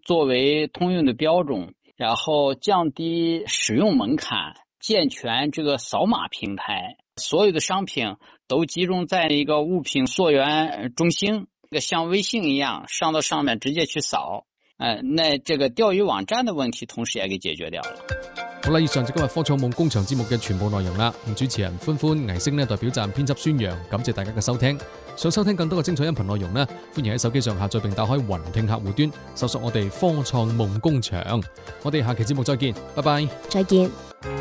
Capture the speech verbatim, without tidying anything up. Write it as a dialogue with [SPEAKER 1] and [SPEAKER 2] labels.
[SPEAKER 1] 作为通用的标准，然后降低使用门槛，健全这个扫码平台，所有的商品都集中在一个物品溯源中心，像微信一样上到上面直接去扫。呃，那這個釣魚網站的問題同時也給解決掉了。
[SPEAKER 2] 好啦，以上就今日科創夢工場節目嘅全部內容啦。咁主持人歡歡、倪星呢代表站編輯宣揚，感謝大家嘅收聽。想收聽更多嘅精彩音頻內容呢，歡迎喺手機上下載並打開雲聽客戶端，搜索我哋科創夢工場。我哋下期節目再見，拜拜。
[SPEAKER 3] 再見。